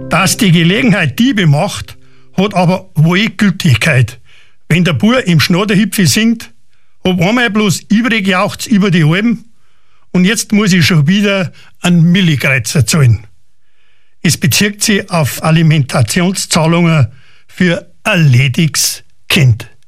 Dass die Gelegenheit Diebe macht, hat aber wohl Gültigkeit. Wenn der Bub im Schnaderhipfel singt, hab einmal bloß übrig jaucht's über die Alben und jetzt muss ich schon wieder einen Millikreuzer zahlen. Es bezieht sich auf Alimentationszahlungen für ein lediges Kind.